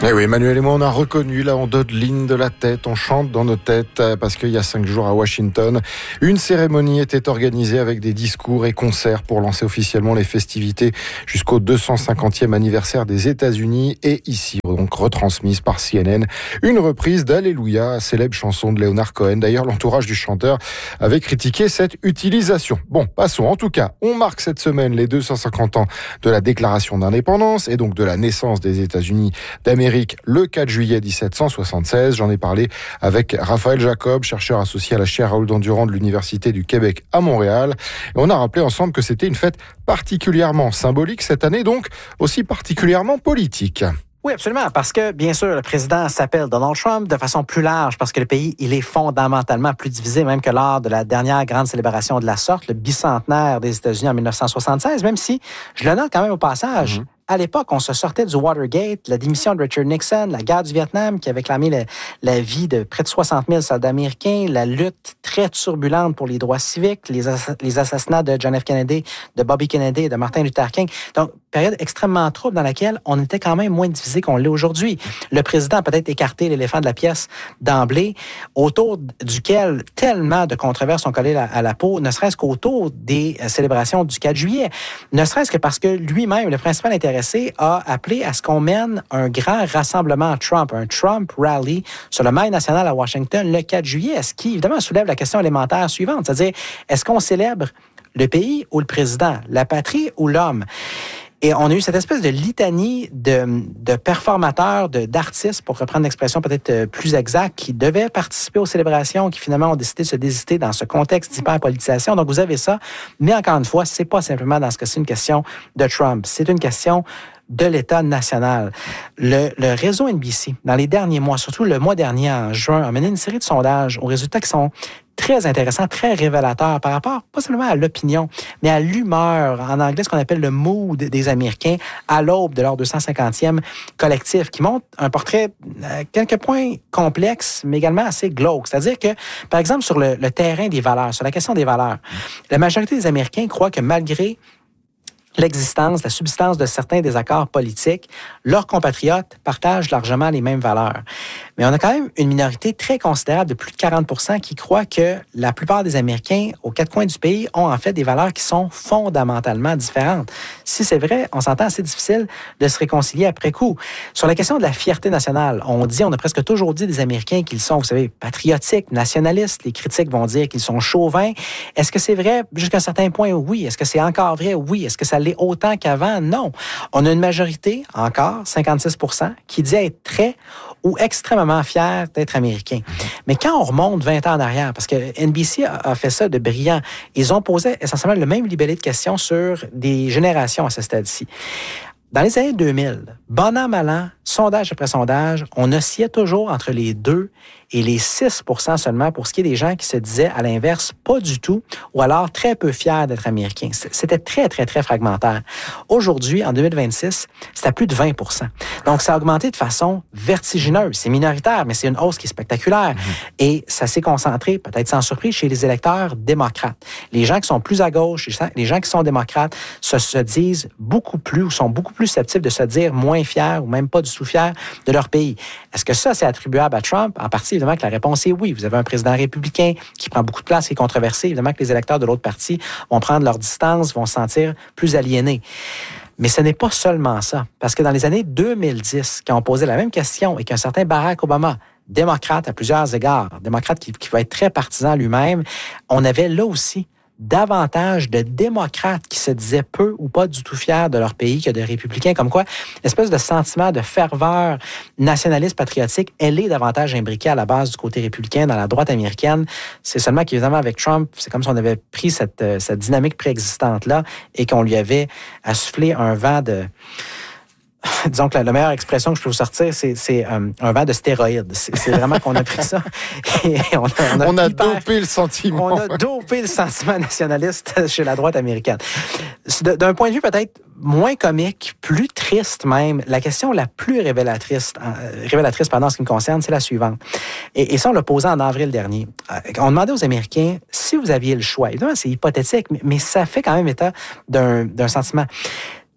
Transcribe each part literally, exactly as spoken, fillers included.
Eh oui, Emmanuel et moi, on a reconnu la Dodeline de la tête. On chante dans nos têtes parce qu'il y a cinq jours à Washington, une cérémonie était organisée avec des discours et concerts pour lancer officiellement les festivités jusqu'au deux cent cinquantième anniversaire des États-Unis. Et ici, donc retransmise par C N N, une reprise d'Alléluia, célèbre chanson de Leonard Cohen. D'ailleurs, l'entourage du chanteur avait critiqué cette utilisation. Bon, passons. En tout cas, on marque cette semaine les deux cent cinquante ans de la déclaration d'indépendance et donc de la naissance des États-Unis d'Amérique le quatre juillet dix-sept cent soixante-seize. J'en ai parlé avec Raphaël Jacob, chercheur associé à la chaire Raoul-Dandurand de l'Université du Québec à Montréal. Et on a rappelé ensemble que c'était une fête particulièrement symbolique cette année, donc aussi particulièrement politique. Oui, absolument, parce que, bien sûr, le président s'appelle Donald Trump de façon plus large, parce que le pays, il est fondamentalement plus divisé, même que lors de la dernière grande célébration de la sorte, le bicentenaire des États-Unis en dix-neuf cent soixante-seize, même si, je le note quand même au passage, mm-hmm. À l'époque, on se sortait du Watergate, la démission de Richard Nixon, la guerre du Vietnam qui avait clamé la, la vie de près de soixante mille soldats américains, la lutte très turbulente pour les droits civiques, les, ass- les assassinats de John F. Kennedy, de Bobby Kennedy et de Martin Luther King. Donc, période extrêmement trouble dans laquelle on était quand même moins divisé qu'on l'est aujourd'hui. Le président a peut-être écarté l'éléphant de la pièce d'emblée, autour duquel tellement de controverses sont collées à la peau, ne serait-ce qu'autour des célébrations du quatre juillet, ne serait-ce que parce que lui-même, le principal intéressé, a appelé à ce qu'on mène un grand rassemblement Trump, un Trump Rally sur le Mail national à Washington le quatre juillet, ce qui évidemment soulève la question élémentaire suivante, c'est-à-dire, est-ce qu'on célèbre le pays ou le président, la patrie ou l'homme? Et on a eu cette espèce de litanie de, de performateurs, de, d'artistes, pour reprendre l'expression peut-être plus exacte, qui devaient participer aux célébrations, qui finalement ont décidé de se désister dans ce contexte d'hyperpolitisation. Donc, vous avez ça. Mais encore une fois, c'est pas simplement dans ce cas-ci une question de Trump. C'est une question de l'État national. Le, le réseau N B C, dans les derniers mois, surtout le mois dernier, en juin, a mené une série de sondages aux résultats qui sont très intéressants, très révélateurs par rapport, pas seulement à l'opinion, mais à l'humeur, en anglais, ce qu'on appelle le mood des Américains à l'aube de leur deux cent cinquantième collectif, qui montre un portrait à quelques points complexe, mais également assez glauque. C'est-à-dire que, par exemple, sur le, le terrain des valeurs, sur la question des valeurs, la majorité des Américains croient que malgré l'existence, la subsistance de certains désaccords politiques, leurs compatriotes partagent largement les mêmes valeurs. Mais on a quand même une minorité très considérable de plus de quarante pour cent qui croient que la plupart des Américains aux quatre coins du pays ont en fait des valeurs qui sont fondamentalement différentes. Si c'est vrai, on s'entend assez difficile de se réconcilier après coup. Sur la question de la fierté nationale, on dit, on a presque toujours dit des Américains qu'ils sont, vous savez, patriotiques, nationalistes. Les critiques vont dire qu'ils sont chauvins. Est-ce que c'est vrai jusqu'à un certain point? Oui. Est-ce que c'est encore vrai? Oui. Est-ce que ça l'est autant qu'avant? Non. On a une majorité, encore, cinquante-six pour cent, qui dit être très ou extrêmement fiers d'être américains. Mais quand on remonte vingt ans en arrière, parce que N B C a fait ça de brillant, ils ont posé essentiellement le même libellé de questions sur des générations à ce stade-ci. Dans les années deux mille, bon an, mal an, sondage après sondage, on oscillait toujours entre les deux et les six pour cent seulement pour ce qui est des gens qui se disaient, à l'inverse, pas du tout, ou alors très peu fiers d'être américains. C'était très, très, très fragmentaire. Aujourd'hui, en deux mille vingt-six, c'est à plus de vingt pour cent. Donc, ça a augmenté de façon vertigineuse. C'est minoritaire, mais c'est une hausse qui est spectaculaire. Mmh. Et ça s'est concentré, peut-être sans surprise, chez les électeurs démocrates. Les gens qui sont plus à gauche, les gens qui sont démocrates, se, se disent beaucoup plus, ou sont beaucoup plus susceptibles de se dire moins fiers, ou même pas du tout fiers de leur pays. Est-ce que ça, c'est attribuable à Trump? En partie, évidemment que la réponse est oui. Vous avez un président républicain qui prend beaucoup de place, qui est controversé. Évidemment que les électeurs de l'autre parti vont prendre leur distance, vont se sentir plus aliénés. Mais ce n'est pas seulement ça. Parce que dans les années deux mille dix, quand on posait la même question et qu'un certain Barack Obama, démocrate à plusieurs égards, démocrate qui, qui va être très partisan lui-même, on avait là aussi davantage de démocrates qui se disaient peu ou pas du tout fiers de leur pays que de républicains. Comme quoi, l'espèce de sentiment de ferveur nationaliste patriotique, elle est davantage imbriquée à la base du côté républicain dans la droite américaine. C'est seulement qu'évidemment, avec Trump, c'est comme si on avait pris cette, cette dynamique préexistante-là et qu'on lui avait assoufflé un vent de... Disons que la, la meilleure expression que je peux vous sortir, c'est, c'est um, un vent de stéroïdes. C'est, c'est vraiment qu'on a pris ça. Et on a, on a, on a hyper, dopé le sentiment. On a dopé le sentiment nationaliste chez la droite américaine. D'un point de vue peut-être moins comique, plus triste même, la question la plus révélatrice, euh, révélatrice pendant ce qui me concerne, c'est la suivante. Et, et ça, on l'a posé en avril dernier. On demandait aux Américains si vous aviez le choix. Évidemment, c'est hypothétique, mais, mais ça fait quand même état d'un, d'un sentiment.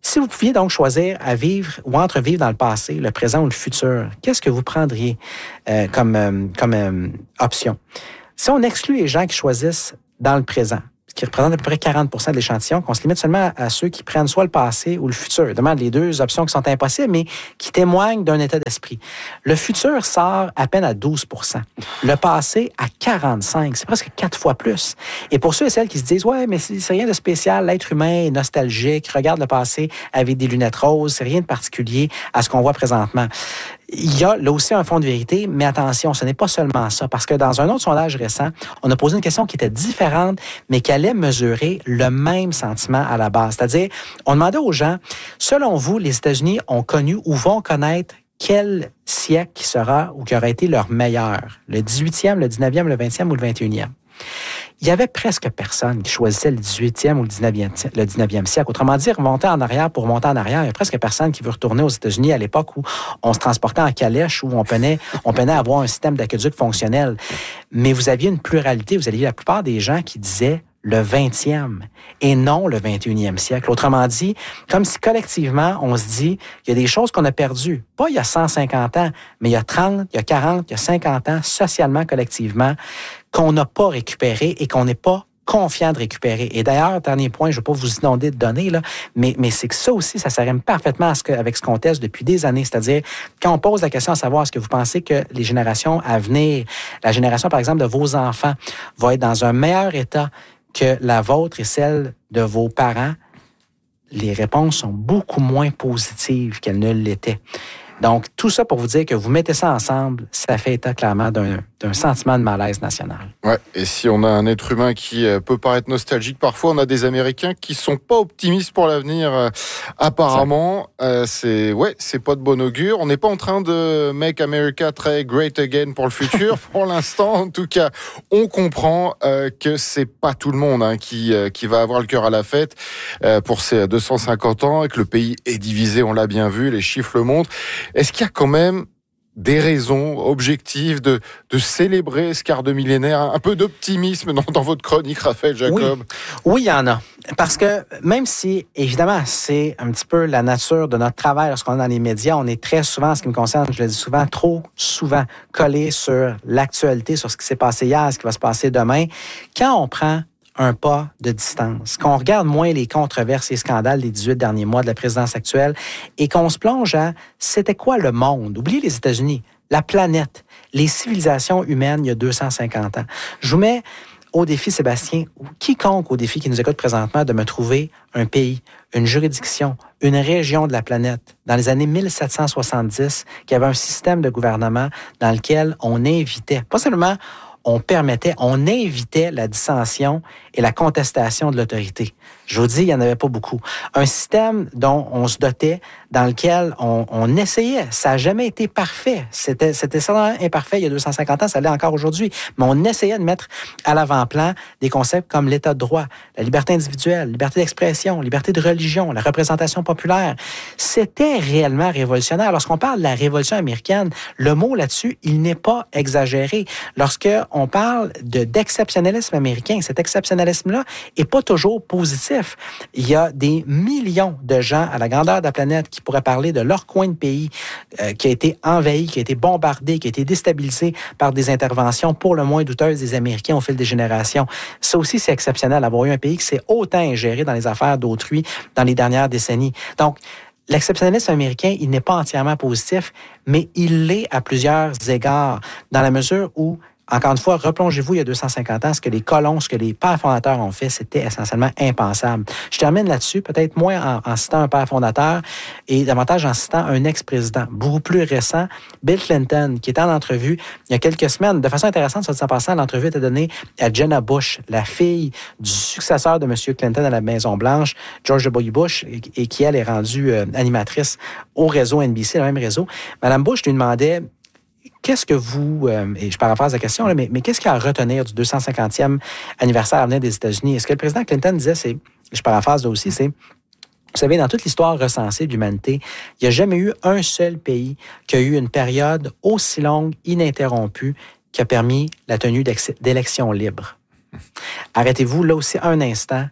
Si vous pouviez donc choisir à vivre ou entre vivre dans le passé, le présent ou le futur, qu'est-ce que vous prendriez euh, comme, euh, comme euh, option? Si on exclut les gens qui choisissent dans le présent, ce qui représente à peu près quarante pour cent de l'échantillon, qu'on se limite seulement à ceux qui prennent soit le passé ou le futur. Je demande les deux options qui sont impossibles, mais qui témoignent d'un état d'esprit. Le futur sort à peine à douze pour cent. Le passé à quarante-cinq. C'est presque quatre fois plus. Et pour ceux et celles qui se disent, ouais, mais c'est rien de spécial, l'être humain est nostalgique, regarde le passé avec des lunettes roses, c'est rien de particulier à ce qu'on voit présentement. Il y a là aussi un fond de vérité, mais attention, ce n'est pas seulement ça, parce que dans un autre sondage récent, on a posé une question qui était différente, mais qui allait mesurer le même sentiment à la base. C'est-à-dire, on demandait aux gens, selon vous, les États-Unis ont connu ou vont connaître quel siècle qui sera ou qui aura été leur meilleur? Le dix-huitième, le dix-neuvième, le vingtième ou le vingt et unième? Il y avait presque personne qui choisissait le dix-huitième ou le dix-neuvième, le dix-neuvième siècle. Autrement dit, remonter en arrière pour remonter en arrière, il y a presque personne qui veut retourner aux États-Unis à l'époque où on se transportait en calèche, où on peinait, on peinait à avoir un système d'aqueduc fonctionnel. Mais vous aviez une pluralité, vous aviez la plupart des gens qui disaient le vingtième et non le vingt et unième siècle. Autrement dit, comme si collectivement, on se dit, il y a des choses qu'on a perdues, pas il y a cent cinquante ans, mais il y a trente, il y a quarante, il y a cinquante ans, socialement, collectivement, qu'on n'a pas récupéré et qu'on n'est pas confiant de récupérer. Et d'ailleurs, dernier point, je ne veux pas vous inonder de données, là, mais, mais c'est que ça aussi, ça s'arrime parfaitement à ce que, avec ce qu'on teste depuis des années. C'est-à-dire, quand on pose la question à savoir, est-ce que vous pensez que les générations à venir, la génération, par exemple, de vos enfants, va être dans un meilleur état que la vôtre et celle de vos parents, les réponses sont beaucoup moins positives qu'elles ne l'étaient. Donc, tout ça pour vous dire que vous mettez ça ensemble, ça fait état clairement d'un, d'un sentiment de malaise national. Ouais, et si on a un être humain qui peut paraître nostalgique, parfois on a des Américains qui sont pas optimistes pour l'avenir. Euh, apparemment, euh, c'est ouais, c'est pas de bon augure. On n'est pas en train de make America très great again pour le futur. Pour l'instant, en tout cas, on comprend euh, que c'est pas tout le monde hein, qui euh, qui va avoir le cœur à la fête euh, pour ces deux cent cinquante ans et que le pays est divisé. On l'a bien vu, les chiffres le montrent. Est-ce qu'il y a quand même des raisons objectives de, de célébrer ce quart de millénaire, un peu d'optimisme dans, dans votre chronique, Raphaël Jacob? Oui. oui, il y en a. Parce que même si, évidemment, c'est un petit peu la nature de notre travail lorsqu'on est dans les médias, on est très souvent, en ce qui me concerne, je le dis souvent, trop souvent collé sur l'actualité, sur ce qui s'est passé hier, ce qui va se passer demain. Quand on prend un pas de distance, qu'on regarde moins les controverses et scandales des dix-huit derniers mois de la présidence actuelle et qu'on se plonge à c'était quoi le monde? Oubliez les États-Unis, la planète, les civilisations humaines il y a deux cent cinquante ans. Je vous mets au défi, Sébastien, ou quiconque au défi qui nous écoute présentement, de me trouver un pays, une juridiction, une région de la planète, dans les années mille sept cent soixante-dix, qui avait un système de gouvernement dans lequel on invitait, pas seulement on permettait, on invitait la dissension et la contestation de l'autorité. Je vous dis, il n'y en avait pas beaucoup. Un système dont on se dotait, dans lequel on, on essayait. Ça n'a jamais été parfait. C'était, c'était certainement imparfait il y a deux cent cinquante ans, ça l'est encore aujourd'hui. Mais on essayait de mettre à l'avant-plan des concepts comme l'état de droit, la liberté individuelle, liberté d'expression, liberté de religion, la représentation populaire. C'était réellement révolutionnaire. Lorsqu'on parle de la révolution américaine, le mot là-dessus, il n'est pas exagéré. Lorsque on parle de, d'exceptionnalisme américain, cet exceptionnalisme-là est pas toujours positif. Il y a des millions de gens à la grandeur de la planète qui pourraient parler de leur coin de pays euh, qui a été envahi, qui a été bombardé, qui a été déstabilisé par des interventions pour le moins douteuses des Américains au fil des générations. Ça aussi, c'est exceptionnel d'avoir eu un pays qui s'est autant ingéré dans les affaires d'autrui dans les dernières décennies. Donc, l'exceptionnalisme américain, il n'est pas entièrement positif, mais il l'est à plusieurs égards, dans la mesure où encore une fois, replongez-vous il y a deux cent cinquante ans, ce que les colons, ce que les pères fondateurs ont fait, c'était essentiellement impensable. Je termine là-dessus, peut-être moins en, en citant un père fondateur et davantage en citant un ex-président, beaucoup plus récent, Bill Clinton, qui était en entrevue il y a quelques semaines. De façon intéressante, soit dit en passant, l'entrevue était donnée à Jenna Bush, la fille du successeur de M. Clinton à la Maison-Blanche, George W. Bush, et, et qui, elle, est rendue euh, animatrice au réseau N B C, le même réseau. Madame Bush lui demandait qu'est-ce que vous, euh, et je paraphrase la question, là, mais, mais qu'est-ce qu'il y a à retenir du deux cent cinquantième anniversaire à venir des États-Unis? Est-ce que le président Clinton disait, c'est, je paraphrase là aussi, c'est, vous savez, dans toute l'histoire recensée de l'humanité, il n'y a jamais eu un seul pays qui a eu une période aussi longue, ininterrompue, qui a permis la tenue d'élections libres. Arrêtez-vous là aussi un instant.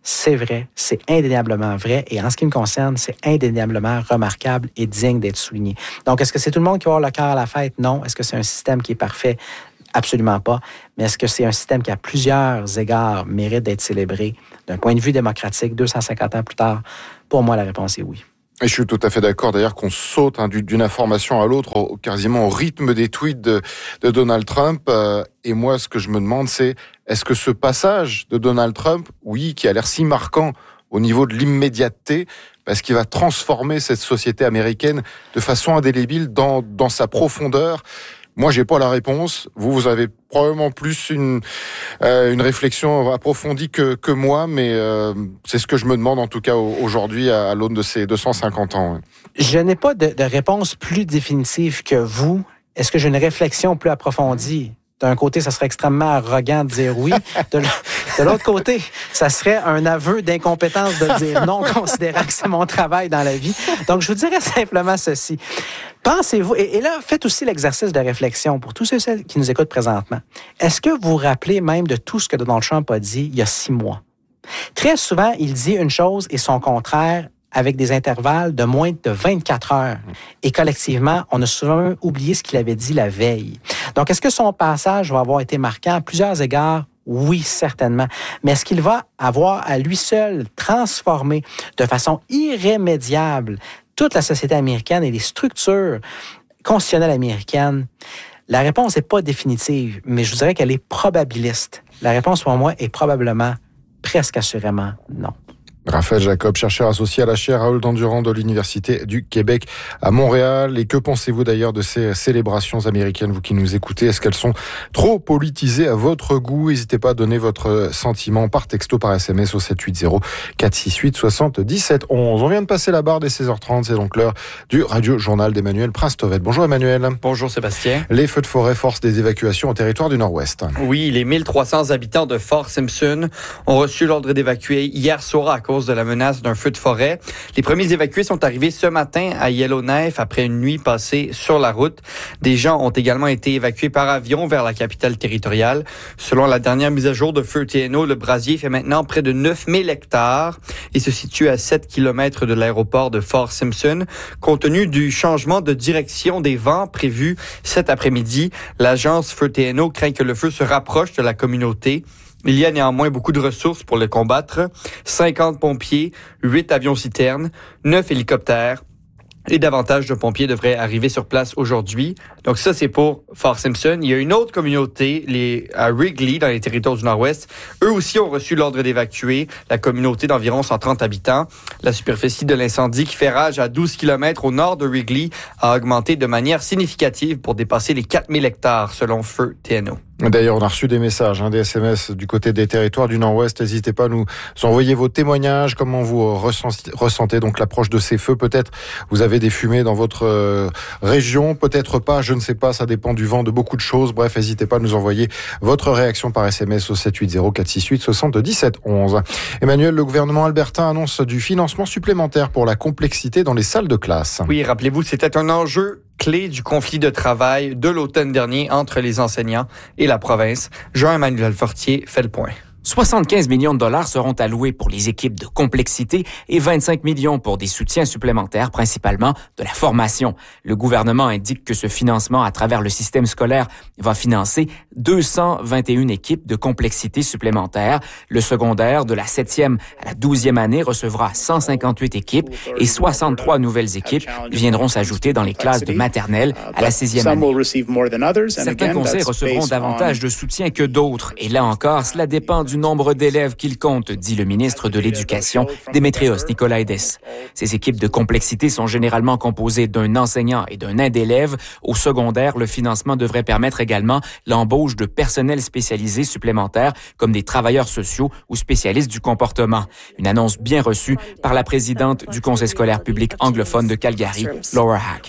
c'est vrai, c'est indéniablement vrai. Et en ce qui me concerne, c'est indéniablement remarquable et digne d'être souligné. Donc, est-ce que c'est tout le monde qui va avoir le cœur à la fête? Non. Est-ce que c'est un système qui est parfait? Absolument pas. Mais est-ce que c'est un système qui, à plusieurs égards, mérite d'être célébré d'un point de vue démocratique deux cent cinquante ans plus tard? Pour moi, la réponse est oui. Et je suis tout à fait d'accord, d'ailleurs, qu'on saute hein, d'une information à l'autre, au, quasiment au rythme des tweets de, de Donald Trump. Euh, et moi, ce que je me demande, c'est, est-ce que ce passage de Donald Trump, oui, qui a l'air si marquant au niveau de l'immédiateté, parce qu'il va transformer cette société américaine de façon indélébile dans, dans sa profondeur? Moi, j'ai pas la réponse. Vous, vous avez probablement plus une euh, une réflexion approfondie que que moi, mais euh, c'est ce que je me demande en tout cas aujourd'hui à, à l'aune de ces deux cent cinquante ans. Je n'ai pas de, de réponse plus définitive que vous. Est-ce que j'ai une réflexion plus approfondie? D'un côté, ça serait extrêmement arrogant de dire oui. De, de l'autre côté, ça serait un aveu d'incompétence de dire non, considérant que c'est mon travail dans la vie. Donc, je vous dirais simplement ceci. Pensez-vous, et, et là, faites aussi l'exercice de réflexion pour tous ceux qui nous écoutent présentement. Est-ce que vous vous rappelez même de tout ce que Donald Trump a dit il y a six mois? Très souvent, il dit une chose et son contraire avec des intervalles de moins de vingt-quatre heures. Et collectivement, on a souvent oublié ce qu'il avait dit la veille. Donc, est-ce que son passage va avoir été marquant à plusieurs égards? Oui, certainement. Mais est-ce qu'il va avoir à lui seul transformé de façon irrémédiable toute la société américaine et les structures constitutionnelles américaines? La réponse n'est pas définitive, mais je vous dirais qu'elle est probabiliste. La réponse, pour moi, est probablement, presque assurément, non. Raphaël Jacob, chercheur associé à la chaire Raoul Dandurand de l'Université du Québec à Montréal. Et que pensez-vous d'ailleurs de ces célébrations américaines, vous qui nous écoutez? Est-ce qu'elles sont trop politisées à votre goût? N'hésitez pas à donner votre sentiment par texto, par S M S au sept huit zéro quatre six huit soixante-dix-sept onze. On vient de passer la barre des seize heures trente, c'est donc l'heure du radio-journal d'Emmanuel Prince-Tovel. Bonjour Emmanuel. Bonjour Sébastien. Les feux de forêt forcent des évacuations au territoire du Nord-Ouest. Oui, les mille trois cents habitants de Fort Simpson ont reçu l'ordre d'évacuer hier soir à cause de la menace d'un feu de forêt. Les premiers évacués sont arrivés ce matin à Yellowknife après une nuit passée sur la route. Des gens ont également été évacués par avion vers la capitale territoriale. Selon la dernière mise à jour de Feu T N O, le brasier fait maintenant près de neuf mille hectares et se situe à sept kilomètres de l'aéroport de Fort Simpson. Compte tenu du changement de direction des vents prévu cet après-midi, l'agence Feu T N O craint que le feu se rapproche de la communauté. Il y a néanmoins beaucoup de ressources pour le combattre. cinquante pompiers, huit avions-citernes, neuf hélicoptères et davantage de pompiers devraient arriver sur place aujourd'hui. Donc ça, c'est pour Fort Simpson. Il y a une autre communauté, les à Wrigley, dans les territoires du Nord-Ouest. Eux aussi ont reçu l'ordre d'évacuer la communauté d'environ cent trente habitants. La superficie de l'incendie qui fait rage à douze kilomètres au nord de Wrigley a augmenté de manière significative pour dépasser les quatre mille hectares, selon Feu T N O. D'ailleurs, on a reçu des messages, hein, des S M S du côté des territoires du Nord-Ouest. N'hésitez pas à nous envoyer vos témoignages, comment vous ressentez donc l'approche de ces feux. Peut-être vous avez des fumées dans votre euh, région, peut-être pas, je ne sais pas, ça dépend du vent, de beaucoup de choses. Bref, n'hésitez pas à nous envoyer votre réaction par S M S au sept huit zéro quatre six huit soixante-dix-sept onze. Emmanuel, le gouvernement albertain annonce du financement supplémentaire pour la complexité dans les salles de classe. Oui, rappelez-vous, c'était un enjeu clé du conflit de travail de l'automne dernier entre les enseignants et la province. Jean-Emmanuel Fortier fait le point. soixante-quinze millions de dollars seront alloués pour les équipes de complexité et vingt-cinq millions pour des soutiens supplémentaires, principalement de la formation. Le gouvernement indique que ce financement à travers le système scolaire va financer deux cent vingt et une équipes de complexité supplémentaires. Le secondaire de la septième à la douzième année recevra cent cinquante-huit équipes et soixante-trois nouvelles équipes viendront s'ajouter dans les classes de maternelle à la sixième année. Certains conseils recevront davantage de soutien que d'autres et là encore, cela dépend du du nombre d'élèves qu'il compte, dit le ministre de l'Éducation, Démétrios Nicolaides. Ces équipes de complexité sont généralement composées d'un enseignant et d'un aide élève. Au secondaire, le financement devrait permettre également l'embauche de personnel spécialisé supplémentaires, comme des travailleurs sociaux ou spécialistes du comportement. Une annonce bien reçue par la présidente du Conseil scolaire public anglophone de Calgary, Laura Hack.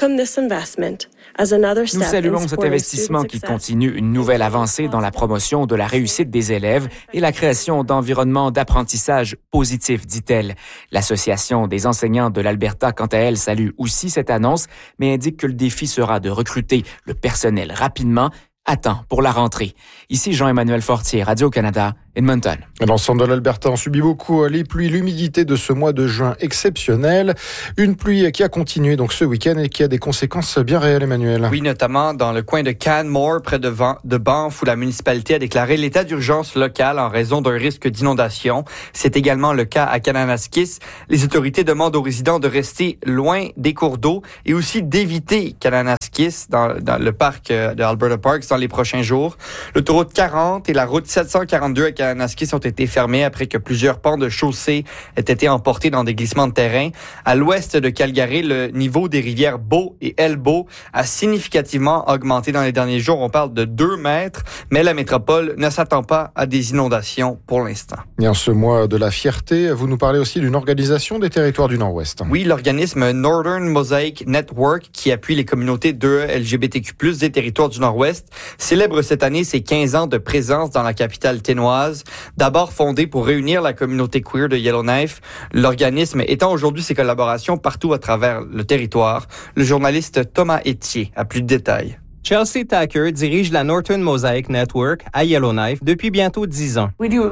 Nous saluons cet investissement qui continue une nouvelle avancée dans la promotion de la réussite des élèves et la création d'environnements d'apprentissage positifs, dit-elle. L'Association des enseignants de l'Alberta, quant à elle, salue aussi cette annonce, mais indique que le défi sera de recruter le personnel rapidement, à temps pour la rentrée. Ici Jean-Emmanuel Fortier, Radio-Canada, Edmonton. Dans le centre de l'Alberta, on subit beaucoup les pluies, l'humidité de ce mois de juin exceptionnel. Une pluie qui a continué donc ce week-end et qui a des conséquences bien réelles, Emmanuel. Oui, notamment dans le coin de Canmore, près de, Van- de Banff, où la municipalité a déclaré l'état d'urgence local en raison d'un risque d'inondation. C'est également le cas à Kananaskis. Les autorités demandent aux résidents de rester loin des cours d'eau et aussi d'éviter Kananaskis dans, dans le parc de Alberta Parks dans les prochains jours. L'autoroute quarante et la route sept cent quarante-deux à Kananaskis ont été fermés après que plusieurs pans de chaussée aient été emportés dans des glissements de terrain. À l'ouest de Calgary, le niveau des rivières Bow et Elbow a significativement augmenté dans les derniers jours. On parle de deux mètres, mais la métropole ne s'attend pas à des inondations pour l'instant. Et en ce mois de la fierté, vous nous parlez aussi d'une organisation des territoires du Nord-Ouest. Oui, l'organisme Northern Mosaic Network, qui appuie les communautés de L G B T Q plus, des territoires du Nord-Ouest, célèbre cette année ses quinze ans de présence dans la capitale ténoise. D'abord fondé pour réunir la communauté queer de Yellowknife, l'organisme étend aujourd'hui ses collaborations partout à travers le territoire. Le journaliste Thomas Etier a plus de détails. Chelsea Tacker dirige la Northern Mosaic Network à Yellowknife depuis bientôt dix ans.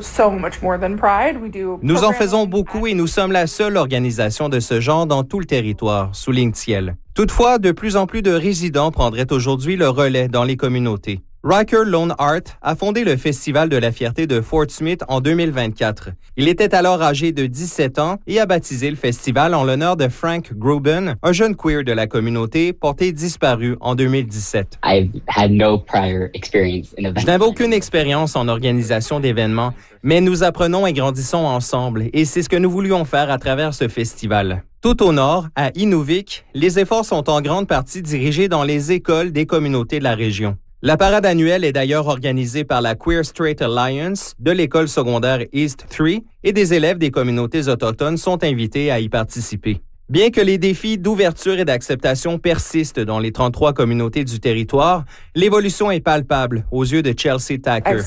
Nous en faisons beaucoup et nous sommes la seule organisation de ce genre dans tout le territoire, souligne-t-il. Toutefois, de plus en plus de résidents prendraient aujourd'hui le relais dans les communautés. Riker Lone Art a fondé le Festival de la fierté de Fort Smith en deux mille vingt-quatre. Il était alors âgé de dix-sept ans et a baptisé le festival en l'honneur de Frank Gruben, un jeune queer de la communauté porté disparu en deux mille dix-sept. I've had no prior experience in events. Je n'avais aucune expérience en organisation d'événements, mais nous apprenons et grandissons ensemble et c'est ce que nous voulions faire à travers ce festival. Tout au nord, à Inuvik, les efforts sont en grande partie dirigés dans les écoles des communautés de la région. La parade annuelle est d'ailleurs organisée par la Queer Straight Alliance de l'école secondaire East trois et des élèves des communautés autochtones sont invités à y participer. Bien que les défis d'ouverture et d'acceptation persistent dans les trente-trois communautés du territoire, l'évolution est palpable aux yeux de Chelsea Tacker.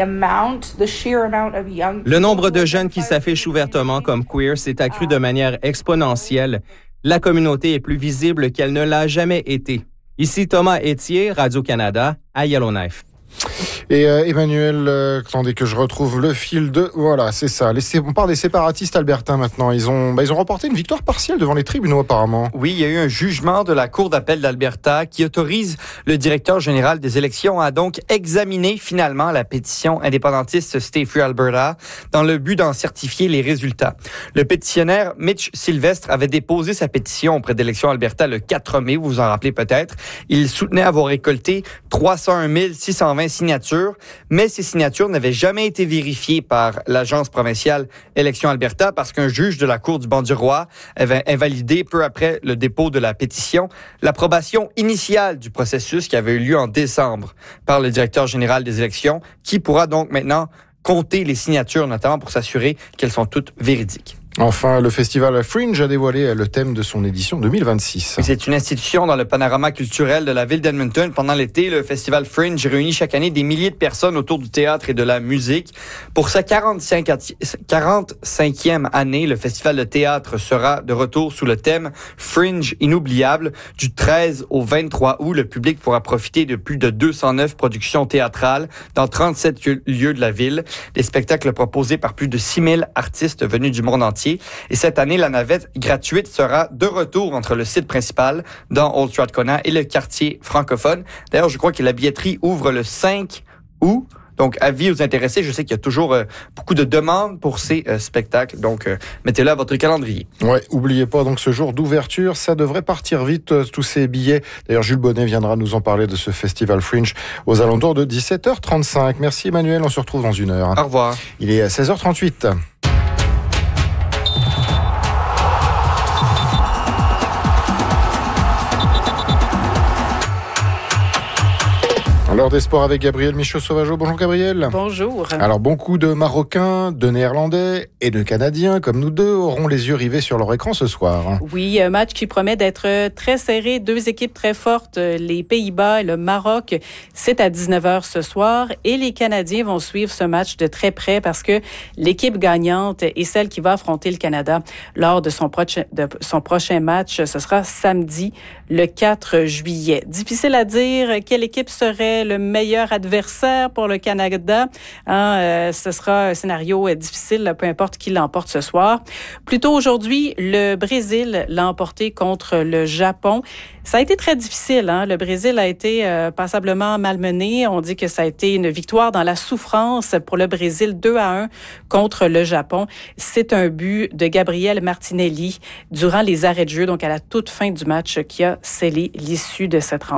Le nombre de jeunes qui s'affichent ouvertement comme queer s'est accru de manière exponentielle. La communauté est plus visible qu'elle ne l'a jamais été. Ici Thomas Etier, Radio-Canada, à Yellowknife. Et euh, Emmanuel, euh, attendez que je retrouve le fil de... Voilà, c'est ça. Les, on parle des séparatistes albertains maintenant. Ils ont, bah, ils ont remporté une victoire partielle devant les tribunaux apparemment. Oui, il y a eu un jugement de la Cour d'appel d'Alberta qui autorise le directeur général des élections à donc examiner finalement la pétition indépendantiste Stay Free Alberta dans le but d'en certifier les résultats. Le pétitionnaire Mitch Sylvestre avait déposé sa pétition auprès d'Élections Alberta le quatre mai, vous vous en rappelez peut-être. Il soutenait avoir récolté trois cent un mille six cent vingt signatures, mais ces signatures n'avaient jamais été vérifiées par l'agence provinciale Élections Alberta parce qu'un juge de la Cour du banc du roi avait invalidé peu après le dépôt de la pétition l'approbation initiale du processus qui avait eu lieu en décembre par le directeur général des élections, qui pourra donc maintenant compter les signatures, notamment pour s'assurer qu'elles sont toutes véridiques. Enfin, le festival Fringe a dévoilé le thème de son édition deux mille vingt-six. C'est une institution dans le panorama culturel de la ville d'Edmonton. Pendant l'été, le festival Fringe réunit chaque année des milliers de personnes autour du théâtre et de la musique. Pour sa quarante-cinquième année, le festival de théâtre sera de retour sous le thème Fringe inoubliable. Du treize au vingt-trois août, le public pourra profiter de plus de deux cent neuf productions théâtrales dans trente-sept lieux de la ville. Des spectacles proposés par plus de six mille artistes venus du monde entier. Et cette année, la navette gratuite sera de retour entre le site principal dans Old Strathcona et le quartier francophone. D'ailleurs, je crois que la billetterie ouvre le cinq août. Donc, avis aux intéressés, je sais qu'il y a toujours euh, beaucoup de demandes pour ces euh, spectacles. Donc, euh, mettez-le à votre calendrier. Ouais, oubliez pas donc ce jour d'ouverture, ça devrait partir vite, euh, tous ces billets. D'ailleurs, Jules Bonnet viendra nous en parler de ce festival Fringe aux alentours de dix-sept heures trente-cinq. Merci Emmanuel, on se retrouve dans une heure. Au revoir. Il est à seize heures trente-huit. L'heure des sports avec Gabriel Michaud-Sauvageau. Bonjour Gabriel. Bonjour. Alors beaucoup de Marocains, de Néerlandais et de Canadiens comme nous deux auront les yeux rivés sur leur écran ce soir. Oui, un match qui promet d'être très serré. Deux équipes très fortes, les Pays-Bas et le Maroc. C'est à dix-neuf heures ce soir et les Canadiens vont suivre ce match de très près parce que l'équipe gagnante est celle qui va affronter le Canada lors de son, proche, de son prochain match. Ce sera samedi, le quatre juillet. Difficile à dire quelle équipe serait le meilleur adversaire pour le Canada. Hein, euh, ce sera un scénario difficile, peu importe qui l'emporte ce soir. Plus tôt aujourd'hui, le Brésil l'a emporté contre le Japon. Ça a été très difficile. Hein? Le Brésil a été euh, passablement malmené. On dit que ça a été une victoire dans la souffrance pour le Brésil, deux à un contre le Japon. C'est un but de Gabriel Martinelli durant les arrêts de jeu, donc à la toute fin du match, qui a scellé l'issue de cette rencontre.